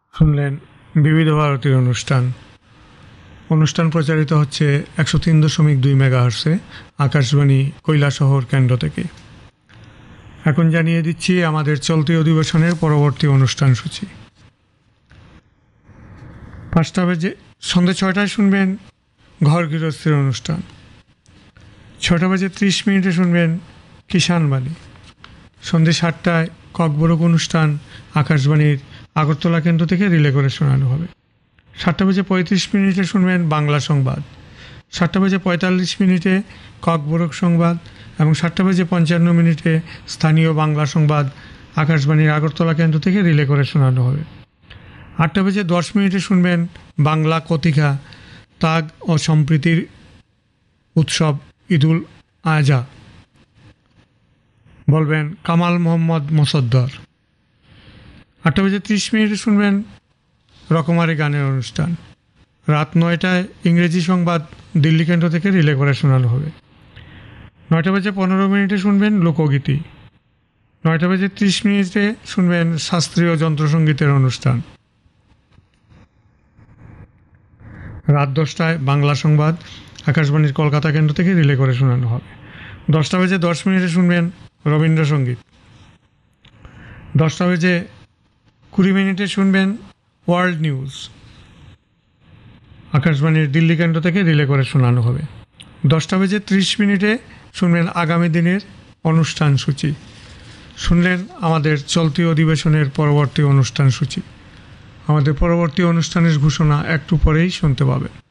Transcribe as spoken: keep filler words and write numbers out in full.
শুনলেন বিবিধ ভারতীর অনুষ্ঠান অনুষ্ঠান প্রচারিত হচ্ছে একশো তিন দশমিক দুই মেগাহার্সে আকাশবাণী কৈলাসহর কেন্দ্র থেকে। এখন জানিয়ে দিচ্ছি আমাদের চলতি অধিবেশনের পরবর্তী অনুষ্ঠান সূচি। পাঁচটা বেজে সন্ধ্যে ছয়টায় শুনবেন ঘর গৃহস্থের অনুষ্ঠান। ছটা বেজে ত্রিশ মিনিটে শুনবেন কিষাণ বাণী। সন্ধ্যে সাতটায় ককবরক অনুষ্ঠান আকাশবাণীর আগরতলা কেন্দ্র থেকে রিলে করে শোনানো হবে। সাতটা বেজে পঁয়ত্রিশ মিনিটে শুনবেন বাংলা সংবাদ। সাতটা বেজে পঁয়তাল্লিশ মিনিটে ককবরক সংবাদ এবং সাতটা বেজে পঞ্চান্ন মিনিটে স্থানীয় বাংলা সংবাদ আকাশবাণীর আগরতলা কেন্দ্র থেকে রিলে করে শোনানো হবে। আটটা বেজে দশ মিনিটে শুনবেন বাংলা কথিকা তাগ ও সম্প্রীতির উৎসব ঈদুল আজহা, বলবেন কামাল মোহাম্মদ মোসাদ্দর। আটটা বেজে ত্রিশ মিনিটে শুনবেন রকমারি গানের অনুষ্ঠান। রাত নয়টায় ইংরেজি সংবাদ দিল্লি কেন্দ্র থেকে রিলে করে শোনানো হবে। নয়টা বেজে পনেরো মিনিটে শুনবেন লোকগীতি। নয়টা বেজে ত্রিশ মিনিটে শুনবেন শাস্ত্রীয় যন্ত্রসঙ্গীতের অনুষ্ঠান। রাত দশটায় বাংলা সংবাদ আকাশবাণীর কলকাতা কেন্দ্র থেকে রিলে করে শোনানো হবে। দশটা বেজে দশ মিনিটে শুনবেন রবীন্দ্রসঙ্গীত। দশটা বেজে কুড়ি মিনিটে শুনবেন ওয়ার্ল্ড নিউজ আকাশবাণীর দিল্লি কেন্দ্র থেকে রিলে করে শোনানো হবে। দশটা বেজে ত্রিশ মিনিটে শুনবেন আগামী দিনের অনুষ্ঠান সূচি। শুনলেন আমাদের চলতি অধিবেশনের পরবর্তী অনুষ্ঠান সূচি। আমাদের পরবর্তী অনুষ্ঠানের ঘোষণা একটু পরেই শুনতে পাবেন।